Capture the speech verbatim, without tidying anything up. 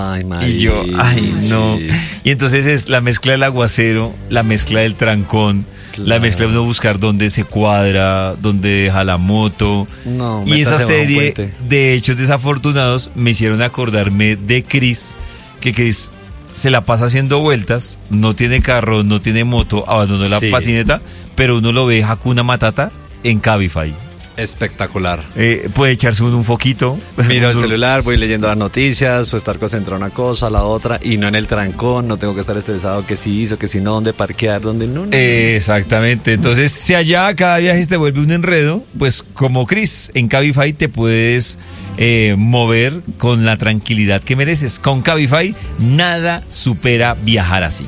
Ay, María. Y yo, ay, no. Y entonces es la mezcla del aguacero, la mezcla del trancón, claro, la mezcla de uno buscar dónde se cuadra, dónde deja la moto. No, y esa serie de hechos desafortunados me hicieron acordarme de Chris, que Chris se la pasa haciendo vueltas, no tiene carro, no tiene moto, abandonó la sí. patineta, pero uno lo ve Hakuna Matata en Cabify. Espectacular. Eh, puede echarse uno un foquito. Miro el celular, voy leyendo las noticias, o estar concentrado en una cosa, la otra, y no en el trancón, no tengo que estar estresado que si hizo, que si no, dónde parquear, dónde no. no. Eh, exactamente. Entonces, si allá cada viaje te vuelve un enredo, pues como Chris, en Cabify te puedes eh, mover con la tranquilidad que mereces. Con Cabify, nada supera viajar así.